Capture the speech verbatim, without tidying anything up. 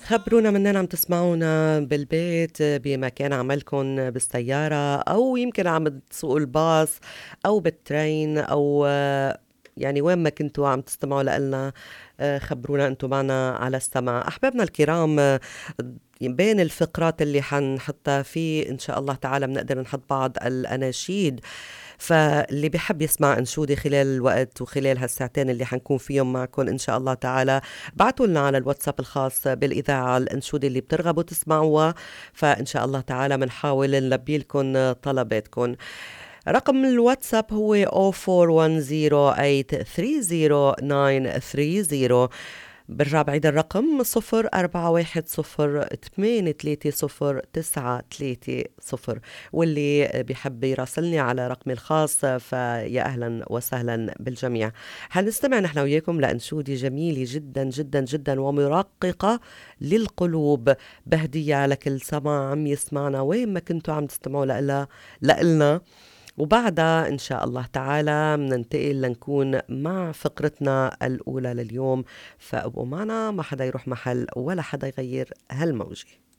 خبرونا منين عم تسمعونا بالبيت بمكان عملكن بالسيارة أو يمكن عم تسوقوا الباص أو بالترين أو آه، يعني وين ما كنتوا عم تستمعوا لنا. آه، خبرونا أنتوا معنا على السمع أحبابنا الكرام. آه، بين الفقرات اللي حنحطها في إن شاء الله تعالى بنقدر نحط بعض الأناشيد. فاللي بيحب يسمع أنشودة خلال الوقت وخلال هالساعتين اللي حنكون فيهم معكم إن شاء الله تعالى، بعتوا لنا على الواتساب الخاص بالإذاعة الأنشودة اللي بترغبوا تسمعوها، فإن شاء الله تعالى بنحاول نلبي لكم طلباتكم. رقم الواتساب هو صفر أربعة واحد صفر ثمانية ثلاثة صفر تسعة ثلاثة صفر. برجع بعيد الرقم صفر أربعة واحد صفر ثمانية ثلاثة صفر تسعة ثلاثة صفر. واللي بيحب يراسلني على رقمي الخاص فيا أهلا وسهلا بالجميع. هنستمع نحن وياكم لأنشودة جميلة جدا جدا جدا ومرققة للقلوب، بهدية لكل سمع عم يسمعنا وين ما كنتوا عم تستمعوا لإلها لإلنا. وبعدها إن شاء الله تعالى مننتقل لنكون مع فقرتنا الأولى لليوم، فأبقوا معنا، ما حدا يروح محل ولا حدا يغير هالموجة.